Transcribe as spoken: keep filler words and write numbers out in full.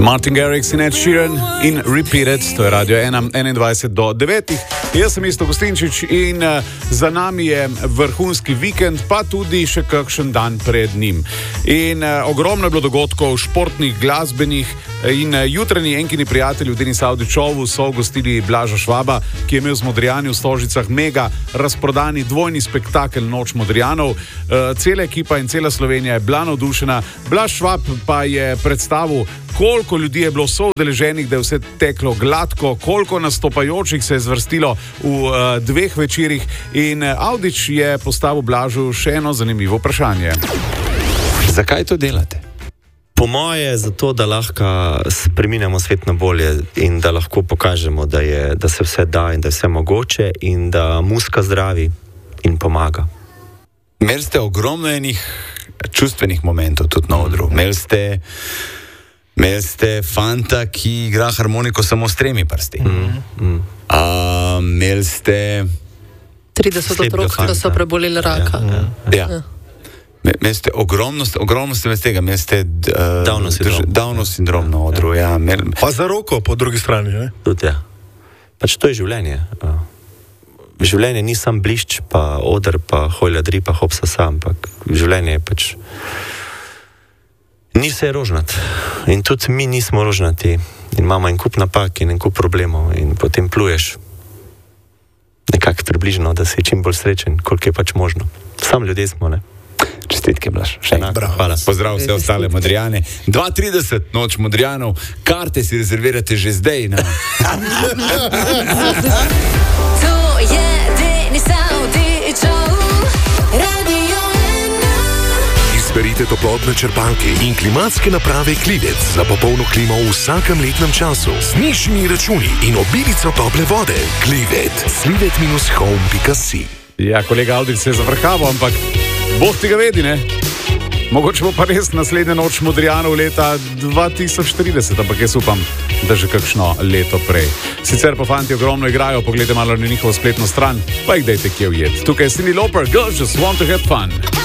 Martin Garrix in Ed Sheeran in Repeated, to je Radio ena, enaindvajset do devetih. Jaz sem Isto Gostinčič in uh, za nami je vrhunski vikend, pa tudi še kakšen dan pred njim. In uh, ogromno je bilo dogodkov, športnih, glasbenih in uh, jutranji enkini prijatelji v Denis Avdićovu so gostili Blaža Švaba, ki je imel z Modrijani v Stožicah mega razprodani dvojni spektakel Noč Modrijanov. Uh, cela ekipa in cela Slovenija je bila navdušena. Blaž Švab pa je predstavil, koliko ljudi je bilo soudeleženih, da je vse teklo gladko, koliko nastopajočih se je zvrstilo v uh, dveh večerih in uh, Avdić je postavil Blažu še eno zanimivo vprašanje. Zakaj to delate? Po moje zato, da lahko spreminjamo svet na bolje in da lahko pokažemo, da, je, da se vse da in da je vse mogoče in da muzika zdravi in pomaga. Imeli ste ogromno enih čustvenih momentov tudi na odru. Imeli ste Imeli ste fanta, ki igra harmoniko samo s tremi prsti. Mm, mm. A, imeli ste trideset otrok, ki so preboleli raka. Ja. ja. ja. Imeli ste ogromno, ogromno ste iz tega, imeli ste uh, Downov sindrom, Downov sindrom na odru. Ja. Ja, imeli... Pa za roko po drugi strani, ne? Tudi, ja. Pač to je življenje. Uh, življenje ni sam blišč, pa oder, pa hojladri, pa hopsa sam, ampak življenje je pač... Ni vse rožnat in tudi mi nismo rožnati in imamo en kup napak in en kup problemov in potem pluješ nekako približno, da si čim bolj srečen, koliko je pač možno. Sam ljudje smo, ne? Čestitke, Blaž. Še enkrat. Hvala. Pozdrav vse ostale Modrijane. dva trideset Noč Modrijanov. Karte si rezervirate že zdaj. To je Denis Avdićov. Izberite toplotne črpalke in klimatske naprave Klivec za popolno klimo v vsakem letnem času z nižjimi računi in obilico tople vode. Klivet. slivet dash home pika si. Ja, kolega Avdić se je zavrhaval, ampak Bog tega vedi, ne? Mogoče bo pa res naslednja Noč Modrijanov leta dva tisoč trideset, ampak jaz upam, da že kakšno leto prej. Sicer pa fanti ogromno igrajo, pogledajte malo na njihovo spletno stran, pa jih dajte kje ujet. Tukaj je Cyndi Lauper, Girls Just Want to Have Fun.